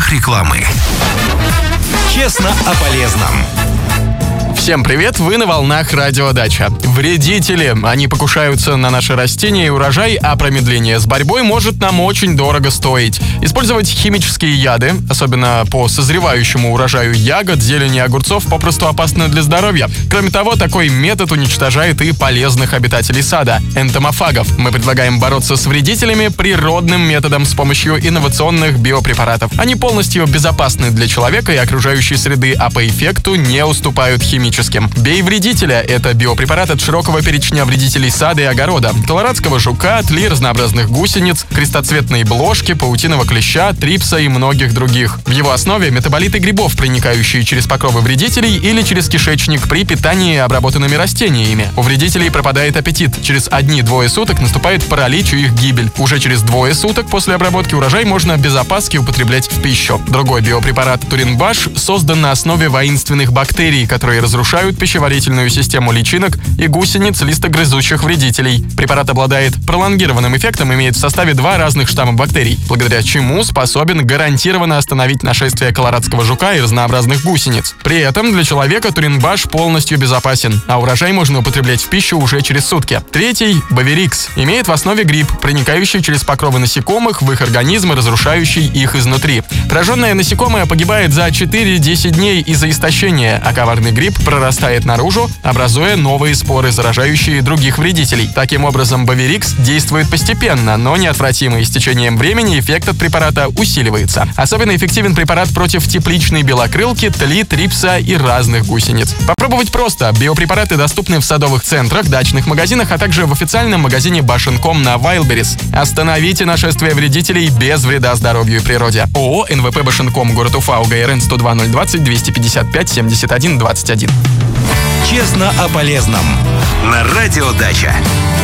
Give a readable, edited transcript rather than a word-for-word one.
правах рекламы. Честно о полезном. Всем привет, вы на волнах Радио Дача. Вредители, они покушаются на наши растения и урожай, а промедление с борьбой может нам очень дорого стоить. Использовать химические яды, особенно по созревающему урожаю ягод, зелени и огурцов, попросту опасно для здоровья. Кроме того, такой метод уничтожает и полезных обитателей сада – энтомофагов. Мы предлагаем бороться с вредителями природным методом с помощью инновационных биопрепаратов. Они полностью безопасны для человека и окружающей среды, а по эффекту не уступают химическим. «Бей вредителя» — это биопрепарат от широкого перечня вредителей сада и огорода. Колорадского жука, тли разнообразных гусениц, крестоцветной блошки, паутиного клеща, трипса и многих других. В его основе метаболиты грибов, проникающие через покровы вредителей или через кишечник при питании обработанными растениями. У вредителей пропадает аппетит. Через 1-2 суток наступает паралич и их гибель. Уже через 2 суток после обработки урожай можно без опаски употреблять в пищу. Другой биопрепарат Туринбаш создан на основе воинственных бактерий, которые разрушают пищеварительную систему личинок и гусениц листогрызущих вредителей. Препарат обладает пролонгированным эффектом, имеет в составе 2 разных штамма бактерий, благодаря чему способен гарантированно остановить нашествие колорадского жука и разнообразных гусениц. При этом для человека Туринбаш полностью безопасен, а урожай можно употреблять в пищу уже через сутки. Третий, Боверикс, имеет в основе гриб, проникающий через покровы насекомых в их организм и разрушающий их изнутри. Пораженное насекомое погибает за 4-10 дней из-за истощения, а коварный гриб прорастает наружу, образуя новые споры, заражающие других вредителей. Таким образом, Боверикс действует постепенно, но неотвратимо, и с течением времени эффект от препарата усиливается. Особенно эффективен препарат против тепличной белокрылки, тли, трипса и разных гусениц. Попробовать просто. Биопрепараты доступны в садовых центрах, дачных магазинах, а также в официальном магазине Башенком на Wildberries. Остановите нашествие вредителей без вреда здоровью и природе. ООО «НВП Башенком», город Уфа, УГРН 102 020 255 71 21. Честно о полезном. На Радио Дача.